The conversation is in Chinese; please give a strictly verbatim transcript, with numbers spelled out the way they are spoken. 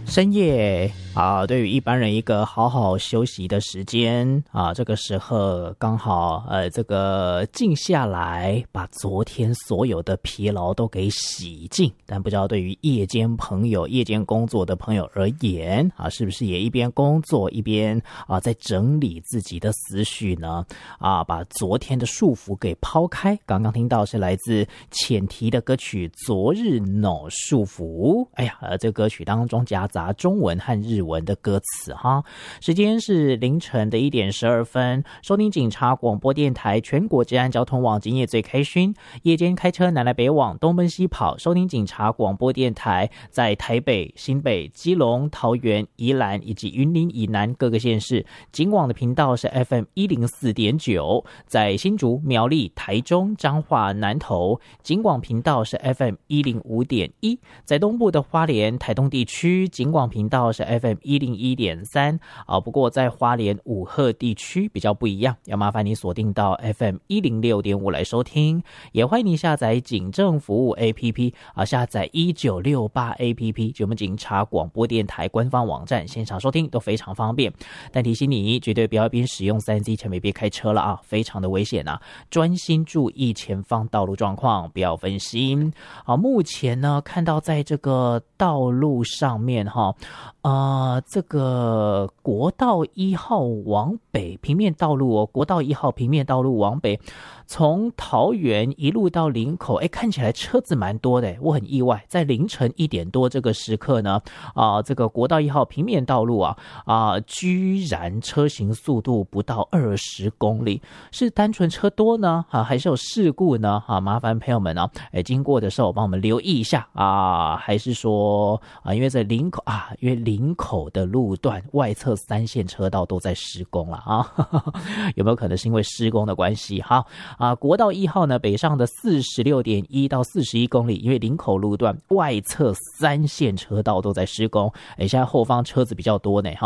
深夜啊，对于一般人一个好好休息的时间啊，这个时候刚好呃，这个静下来，把昨天所有的疲劳都给洗净。但不知道对于夜间朋友、夜间工作的朋友而言啊，是不是也一边工作一边啊在整理自己的思绪呢？啊，把昨天的束缚给抛开。刚刚听到是来自浅提的歌曲《昨日 no 束缚》。哎呀，呃，这个歌曲当中夹杂中文和日文的歌词哈。时间是凌晨的一点十二分，收听警察广播电台全国治安交通网，今夜最开勋，夜间开车南来北往，东奔西跑，收听警察广播电台，在台北、新北、基隆、桃园、宜兰以及云林以南各个县市，警广的频道是 F M 一零四点九，在新竹、苗栗、台中、彰化、南投，警广频道是 F M 一零五点一，在东部的花莲、台东地区，警广频道是 F M 一零一点三啊。不过在花莲五鹤地区比较不一样，要麻烦你锁定到 F M 一零六点五来收听。也欢迎你下载警政服务 A P P 啊，下载一九六八 A P P， 就我们警察广播电台官方网站，现场收听都非常方便。但提醒你，绝对不要一边使用 三 C 前别开车了啊，非常的危险啊！专心注意前方道路状况，不要分心。啊，目前呢，看到在这个道路上面哈，呃，这个国道一号往北平面道路哦，国道一号平面道路往北，从桃园一路到林口，哎，看起来车子蛮多的，我很意外，在凌晨一点多这个时刻呢，啊、呃，这个国道一号平面道路啊，啊、呃，居然车行速度不到二十公里，是单纯车多呢，啊，还是有事故呢？啊，麻烦朋友们啊，哎，经过的时候帮我们留意一下啊，还是说啊，因为在林口啊，因为林口的路段外侧三线车道都在施工了啊，呵呵，有没有可能是因为施工的关系？哈啊，国道一号呢，北上的四十六点一到四十一公里，因为林口路段外侧三线车道都在施工，哎，现在后方车子比较多呢，哈。